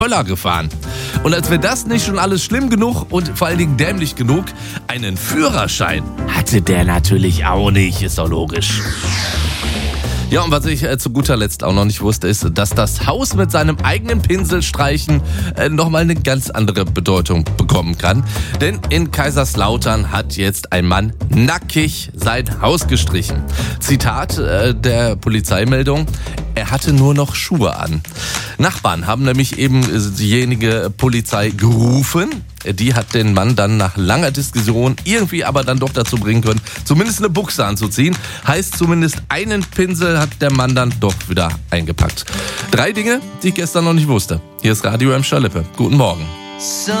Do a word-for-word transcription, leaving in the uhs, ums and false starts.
Böller gefahren. Und als wäre das nicht schon alles schlimm genug und vor allen Dingen dämlich genug, einen Führerschein hatte der natürlich auch nicht, ist doch logisch. Ja, und was ich äh, zu guter Letzt auch noch nicht wusste, ist, dass das Haus mit seinem eigenen Pinselstreichen äh, nochmal eine ganz andere Bedeutung bekommen kann. Denn in Kaiserslautern hat jetzt ein Mann nackig sein Haus gestrichen. Zitat äh, der Polizeimeldung: Er hatte nur noch Schuhe an. Nachbarn haben nämlich eben diejenige Polizei gerufen. Die hat den Mann dann nach langer Diskussion irgendwie aber dann doch dazu bringen können, zumindest eine Buchse anzuziehen. Heißt, zumindest einen Pinsel hat der Mann dann doch wieder eingepackt. Drei Dinge, die ich gestern noch nicht wusste. Hier ist Radio Emscher Lippe. Guten Morgen.